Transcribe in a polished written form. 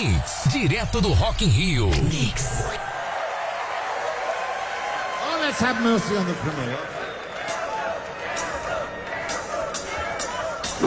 Sim, direto do Rock in Rio. Oh, let's have mercy on the criminal.